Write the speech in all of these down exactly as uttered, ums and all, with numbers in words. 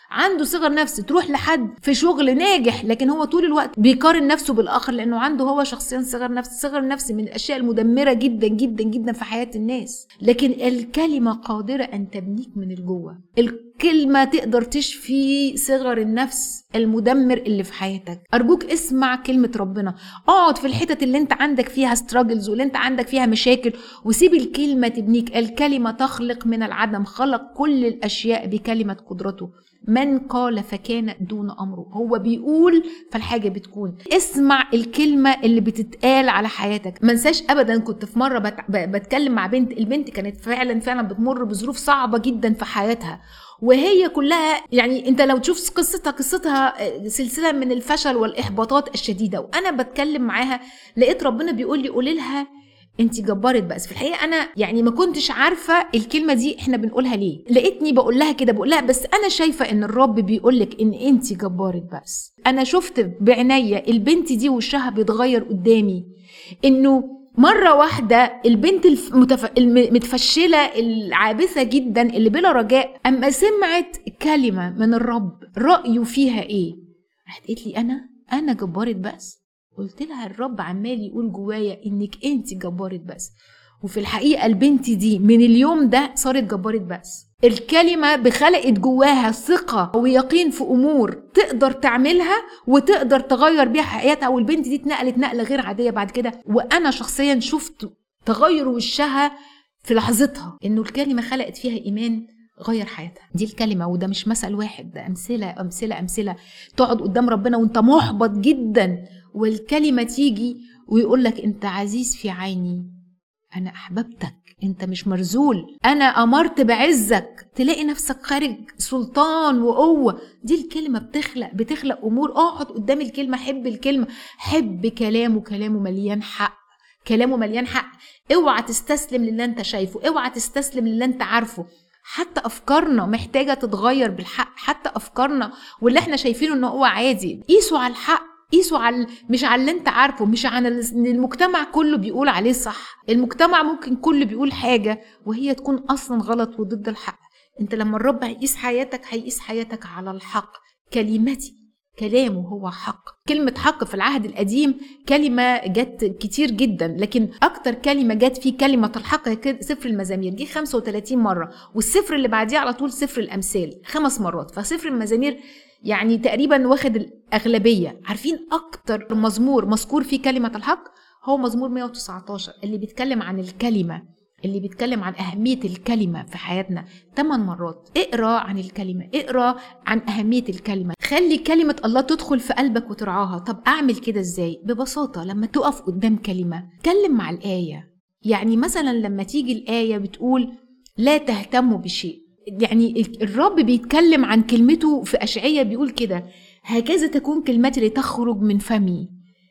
عنده صغر نفس، تروح لحد في شغل ناجح لكن هو طول الوقت بيقارن نفسه بالاخر، لانه عنده هو شخصيا صغر نفس. صغر نفس من الاشياء المدمره جدا جدا جدا في حياه الناس. لكن الكلمه قادره ان تبنيك من الجوه. الكلمه تقدر تشفي صغر النفس المدمر اللي في حياتك. ارجوك اسمع كلمه ربنا، اقعد في الحتت اللي انت عندك فيها ستراجلز واللي انت عندك فيها مشاكل، وسيب الكلمه تبنيك. الكلمه تخلق من العدم، خلق كل الاشياء بكلمه قدرته. من قال فكان دون امره، هو بيقول فالحاجه بتكون. اسمع الكلمه اللي بتتقال على حياتك. ما انساش ابدا كنت في مره بت... بتكلم مع بنت، البنت كانت فعلا فعلا بتمر بظروف صعبه جدا في حياتها، وهي كلها يعني انت لو تشوف قصتها قصتها سلسله من الفشل والاحباطات الشديده. وانا بتكلم معاها لقيت ربنا بيقول لي قولي لها انت جبارة بأس. في الحقيقه انا يعني ما كنتش عارفه الكلمه دي احنا بنقولها ليه، لقيتني بقول لها كده، بقول لها بس انا شايفه ان الرب بيقول لك ان انت جبارة بأس. انا شفت بعناية البنت دي وشها بيتغير قدامي، انه مرة واحدة البنت المتف... المتفشلة العابثة جدا اللي بلا رجاء اما سمعت كلمة من الرب رأيه فيها ايه، راحت قالت لي انا انا جبارة بأس. قلت لها الرب عمال يقول جوايا انك انت جبارة بأس. وفي الحقيقة البنت دي من اليوم ده صارت جبارة بأس. الكلمة بخلقت جواها ثقة ويقين في امور تقدر تعملها وتقدر تغير بيها حياتها. والبنت دي اتنقلت نقلة غير عادية بعد كده، وانا شخصيا شفت تغير وشها في لحظتها، انه الكلمة خلقت فيها ايمان غير حياتها. دي الكلمة، وده مش مثل واحد، ده امثلة امثلة امثلة. تقعد قدام ربنا وانت محبط جدا والكلمة تيجي ويقولك انت عزيز في عيني، انا احببتك، انت مش مرزول، انا امرت بعزك، تلاقي نفسك خارج سلطان وقوة. دي الكلمة بتخلق بتخلق امور. اقعد قدام الكلمة، حب الكلمة، حب كلامه، كلامه مليان حق، كلامه مليان حق. اوعى تستسلم للي انت شايفه، اوعى تستسلم للي انت عارفه. حتى افكارنا محتاجة تتغير بالحق، حتى افكارنا واللي احنا شايفينه انه هو عادي قيسوا على الحق، قيسوا على مش على اللي انت عارفه، مش عن المجتمع كله بيقول عليه صح. المجتمع ممكن كله بيقول حاجة وهي تكون اصلا غلط وضد الحق. انت لما الرب هيقيس حياتك هيقيس حياتك على الحق. كلمتي، كلامه هو حق. كلمة حق في العهد القديم كلمة جت كتير جدا، لكن اكتر كلمة جت فيه كلمة الحق هي سفر المزامير، جه خمسة وثلاثين مرة، والسفر اللي بعديه على طول سفر الامثال خمس مرات. فسفر المزامير يعني تقريبا واخد الأغلبية. عارفين أكتر مزمور مذكور فيه كلمة الحق هو مزمور مئة وتسعتاشر، اللي بيتكلم عن الكلمة، اللي بيتكلم عن أهمية الكلمة في حياتنا. ثمان مرات اقرأ عن الكلمة، اقرأ عن أهمية الكلمة. خلي كلمة الله تدخل في قلبك وترعاها. طب أعمل كده إزاي؟ ببساطة لما تقف قدام كلمة كلم مع الآية. يعني مثلا لما تيجي الآية بتقول لا تهتموا بشيء، يعني الرب بيتكلم عن كلمته في أشعية بيقول كده هكذا تكون كلمتي لتخرج من فمي،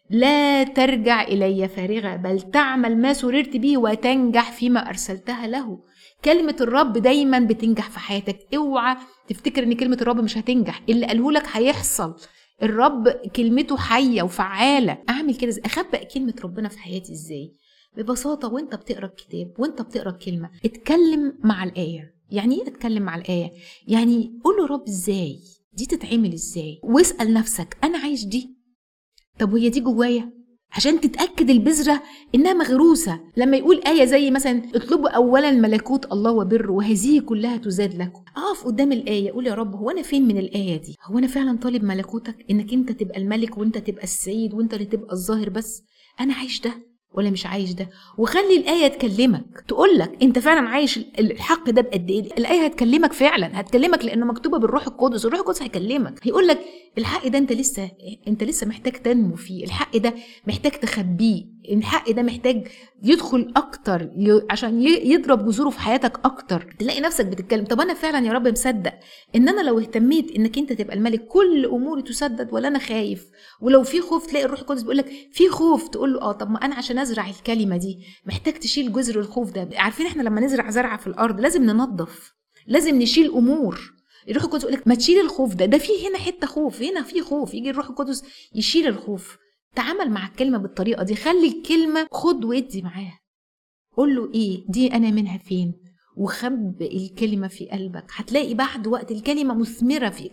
لا ترجع إلي فارغة بل تعمل ما سررت به وتنجح فيما أرسلتها له. كلمة الرب دايما بتنجح في حياتك. اوعى تفتكر ان كلمة الرب مش هتنجح، اللي قاله لك هيحصل. الرب كلمته حية وفعالة. اعمل كده ازاي؟ اخبأ كلمة ربنا في حياتي ازاي؟ ببساطة وانت بتقرأ الكتاب وانت بتقرأ الكلمة اتكلم مع الآية. يعني ايه اتكلم مع الآية؟ يعني قول له رب ازاي دي تتعمل ازاي، واسأل نفسك انا عايش دي، طب وهي دي جوايا، عشان تتأكد البذرة انها مغروسة. لما يقول آية زي مثلا اطلبوا اولا ملكوت الله وبره وهذه كلها تزاد لكم، اقف قدام الآية قول يا رب هو انا فين من الآية دي؟ هو انا فعلا طالب ملكوتك انك انت تبقى الملك وانت تبقى السيد وانت اللي تبقى الظاهر بس؟ انا عايش ده ولا مش عايش ده؟ وخلي الآية تكلمك تقولك انت فعلا عايش الحق ده بقد ايه. الآية هتكلمك فعلا، هتكلمك لانه مكتوبة بالروح القدس. الروح القدس هيكلمك، هيقولك الحق ده انت لسه انت لسه محتاج تنمو فيه، الحق ده محتاج تخبيه، الحق ده محتاج يدخل اكتر عشان يضرب جذوره في حياتك اكتر. تلاقي نفسك بتتكلم طب انا فعلا يا رب مصدق ان انا لو اهتميت انك انت تبقى الملك كل اموري تسدد، ولا انا خايف؟ ولو في خوف تلاقي الروح القدس بيقولك في خوف، تقول له اه طب ما انا عشان ازرع الكلمه دي محتاج تشيل جذر الخوف ده. عارفين احنا لما نزرع زرعه في الارض لازم ننظف، لازم نشيل امور. الروح القدس يقول لك ما تشيل الخوف ده، ده في هنا حته خوف، هنا في خوف، يجي الروح القدس يشيل الخوف. تعامل مع الكلمه بالطريقه دي، خلي الكلمه خد ودي معاها، قول له ايه دي انا منها فين، وخب الكلمه في قلبك. هتلاقي بعد وقت الكلمه مثمره فيك.